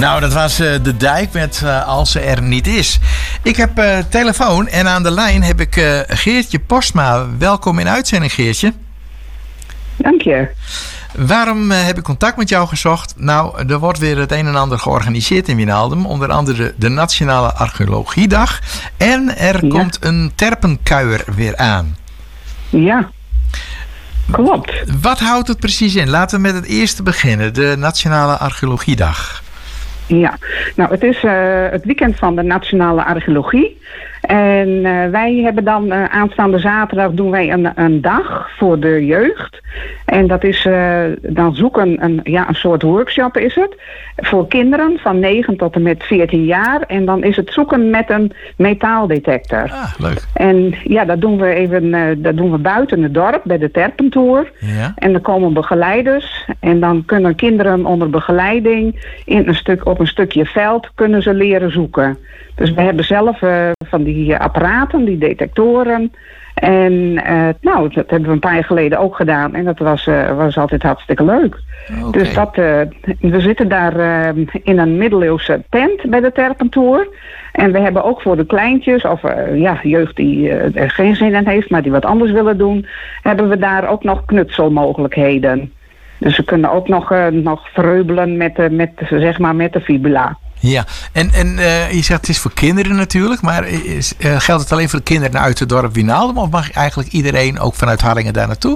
Nou, dat was De Dijk met Als ze er niet is. Ik heb telefoon en aan de lijn heb ik Geertje Postma. Welkom in uitzending, Geertje. Dank je. Waarom heb ik contact met jou gezocht? Nou, er wordt weer het een en ander georganiseerd in Wijnaldum. Onder andere de Nationale Archeologiedag. En er komt een terpenkuier weer aan. Ja, klopt. Wat houdt het precies in? Laten we met het eerste beginnen. De Nationale Archeologiedag. Ja, nou het is het weekend van de Nationale Archeologie. En wij hebben dan aanstaande zaterdag doen wij een dag voor de jeugd. En dat is dan zoeken een soort workshop is het. Voor kinderen van 9 tot en met 14 jaar. En dan is het zoeken met een metaaldetector. Ah, leuk. En ja, dat doen we buiten het dorp bij de Terpentour. Ja. En dan komen begeleiders. En dan kunnen kinderen onder begeleiding op een stukje veld kunnen ze leren zoeken. Dus we hebben zelf van die apparaten, die detectoren. En dat hebben we een paar jaar geleden ook gedaan. En dat was altijd hartstikke leuk. Okay. Dus we zitten daar in een middeleeuwse tent bij de Terpentour. En we hebben ook voor de kleintjes, of jeugd die er geen zin in heeft, maar die wat anders willen doen, hebben we daar ook nog knutselmogelijkheden. Dus ze kunnen ook nog vreubelen met de fibula. Ja, en je zegt het is voor kinderen natuurlijk, maar geldt het alleen voor de kinderen uit het dorp Wijnaldum of mag eigenlijk iedereen ook vanuit Harlingen daar naartoe?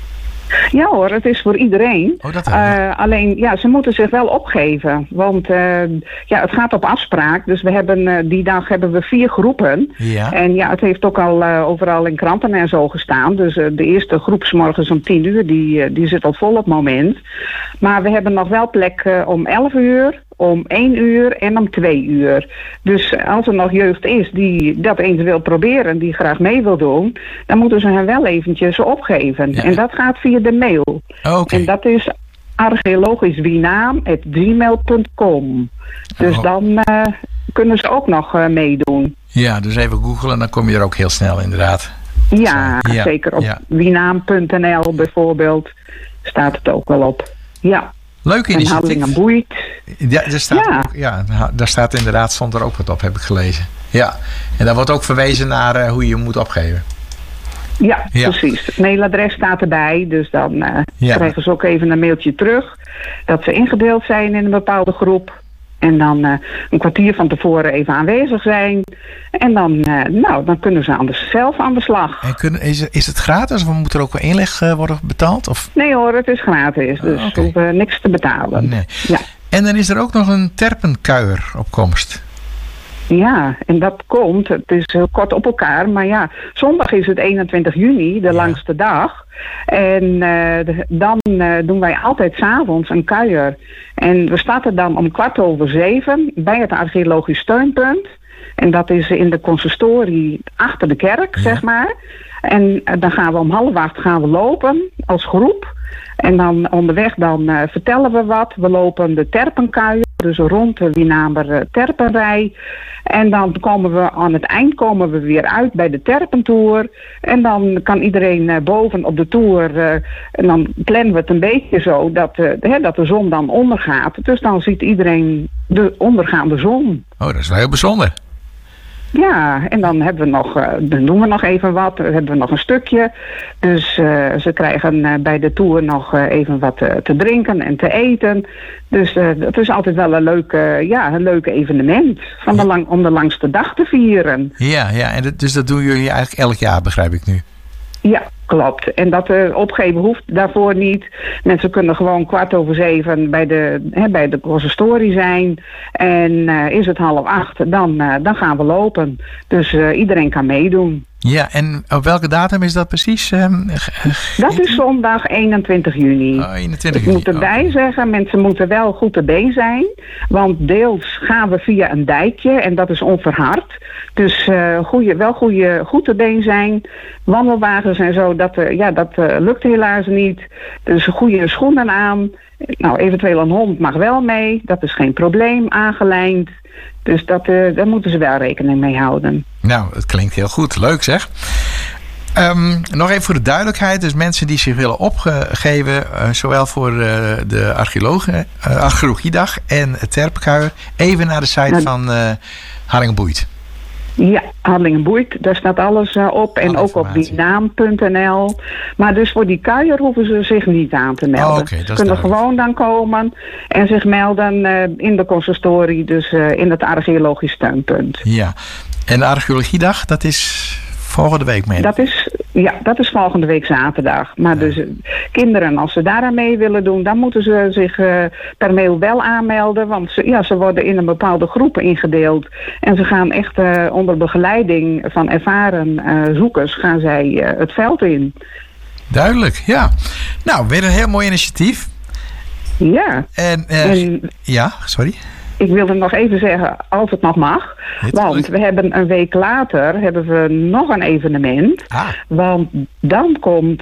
Ja hoor, het is voor iedereen. Alleen, ze moeten zich wel opgeven. Want het gaat op afspraak. Dus die dag hebben we 4 groepen. Ja. En het heeft ook al overal in kranten en zo gestaan. Dus de eerste groep 's morgens om 10 uur, die zit al vol op het moment. Maar we hebben nog wel plek om 11 uur, om 1 uur en om 2 uur. Dus als er nog jeugd is die dat eens wil proberen, die graag mee wil doen, dan moeten ze hen wel eventjes opgeven. Ja. En dat gaat via de mail. Okay. En dat is archeologischwienaam@gmail.com. Dus dan kunnen ze ook nog meedoen. Ja, dus even googlen, dan kom je er ook heel snel inderdaad. Ja, zeker op wienaam.nl bijvoorbeeld staat het ook wel op. Ja. Leuk initiatief. En Harlingen boeit. Ja, daar staat inderdaad, stond er ook wat op, heb ik gelezen. Ja, en daar wordt ook verwezen naar hoe je moet opgeven. Ja, precies. Het mailadres staat erbij, dus dan krijgen ze ook even een mailtje terug dat ze ingedeeld zijn in een bepaalde groep. En dan een kwartier van tevoren even aanwezig zijn. En dan kunnen ze zelf aan de slag. En is het gratis of moet er ook wel inleg worden betaald? Of? Nee hoor, het is gratis. Dus we hoeven niks te betalen. Nee. Ja. En dan is er ook nog een terpenkuier op komst. Ja, en dat komt. Het is heel kort op elkaar. Maar zondag is het 21 juni, de langste dag. En dan doen wij altijd 's avonds een kuier. En we starten dan om 7:15 bij het archeologisch steunpunt. En dat is in de consistorie achter de kerk, zeg maar. En dan gaan we om 7:30 lopen als groep. En dan onderweg vertellen we wat. We lopen de terpenkuier, dus rond de Wienamer terpenrij. En dan aan het eind weer uit bij de Terpentour. En dan kan iedereen boven op de tour. En dan plannen we het een beetje zo dat de zon dan ondergaat. Dus dan ziet iedereen de ondergaande zon. Oh, dat is wel heel bijzonder. Ja, en dan dan doen we nog even wat. Dan hebben we nog een stukje. Dus ze krijgen bij de tour nog even wat te drinken en te eten. Dus het is altijd wel een leuk evenement om de langste dag te vieren. Ja, en dus dat doen jullie eigenlijk elk jaar, begrijp ik nu. Ja, klopt. En dat opgeven hoeft daarvoor niet. Mensen kunnen gewoon 7:15 bij de consistorie zijn. En is het 7:30, dan gaan we lopen. Dus iedereen kan meedoen. Ja, en op welke datum is dat precies? Dat is zondag 21 juni. Oh, 21 juni. Ik moet erbij zeggen, mensen moeten wel goed erbij zijn. Want deels gaan we via een dijkje en dat is onverhard. Dus goed erbij zijn. Wandelwagens en zo, dat lukt helaas niet. Dus goede schoenen aan. Nou, eventueel een hond mag wel mee. Dat is geen probleem, aangelijnd. Dus daar moeten ze wel rekening mee houden. Nou, het klinkt heel goed. Leuk zeg. Nog even voor de duidelijkheid. Dus mensen die zich willen opgeven, zowel voor de archeologiedag en het Terpekuier, even naar de site van Harlingenboeit. Ja, Harlingenboeit, daar staat alles op. En ook op wienaam.nl. Maar dus voor die kuier hoeven ze zich niet aan te melden. Ze kunnen gewoon dan komen en zich melden in de consistorie, dus in het archeologisch steunpunt. Ja, en de archeologiedag, dat is volgende week mee? Dat is volgende week zaterdag. Maar dus kinderen, als ze daaraan mee willen doen, dan moeten ze zich per mail wel aanmelden. Want ze worden in een bepaalde groepen ingedeeld. En ze gaan echt onder begeleiding van ervaren zoekers gaan zij het veld in. Duidelijk, ja. Nou, weer een heel mooi initiatief. Ja. Ja, sorry. Ik wilde nog even zeggen, als het nog mag. Want we hebben een week later nog een evenement. Want dan komt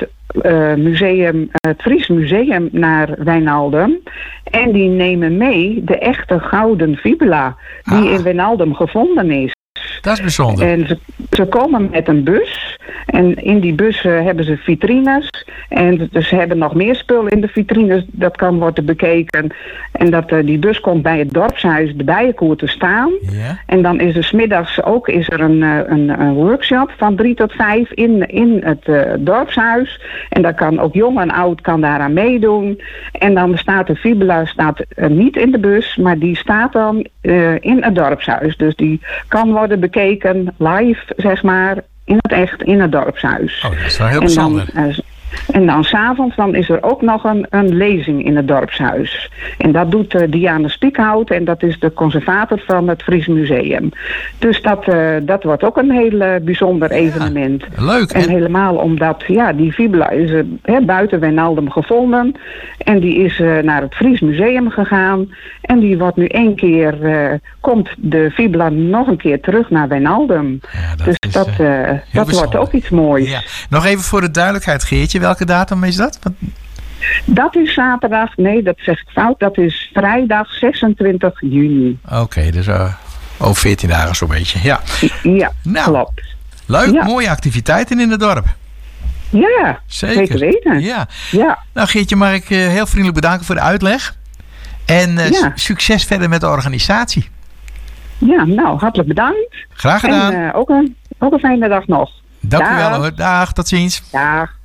het Fries Museum naar Wijnaldum. En die nemen mee de echte gouden fibula die in Wijnaldum gevonden is. Dat is bijzonder. En ze komen met een bus. En in die bus hebben ze vitrines. En dus ze hebben nog meer spul in de vitrines. Dat kan worden bekeken. En die bus komt bij het dorpshuis de Bijenkoer te staan. Ja. En dan is er 's middags ook een workshop van 3 tot 5 in het dorpshuis. En daar kan ook jong en oud daaraan meedoen. En dan staat de fibula niet in de bus, maar die staat dan in het dorpshuis. Dus die kan worden bekeken live, zeg maar, in het echt, in het dorpshuis. Oh, dat is wel heel bijzonder. En dan 's avonds is er ook nog een lezing in het dorpshuis. En dat doet Diana Spiekhout en dat is de conservator van het Fries Museum. Dus dat wordt ook een heel bijzonder evenement. Leuk. En helemaal omdat die fibula is buiten Wijnaldum gevonden. En die is naar het Fries Museum gegaan. En die wordt nu 1 keer, komt de fibula nog een keer terug naar Wijnaldum. Ja, dat wordt ook iets moois. Ja. Nog even voor de duidelijkheid, Geertje. Welke datum is dat? Dat is zaterdag, nee, dat zeg ik fout. Dat is vrijdag 26 juni. Oké, dus over 14 dagen zo'n beetje. Ja, klopt. Leuk, mooie activiteiten in het dorp. Ja, zeker weten. Ja. Nou Geertje, mag ik heel vriendelijk bedanken voor de uitleg. En succes verder met de organisatie. Ja, nou, hartelijk bedankt. Graag gedaan. En ook een fijne dag nog. Dank u wel hoor. Dag, tot ziens. Dag.